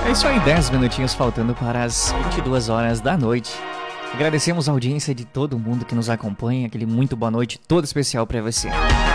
É isso aí, 10 minutinhos faltando para as 22 horas da noite. Agradecemos a audiência de todo mundo que nos acompanha, aquele muito boa noite todo especial pra você.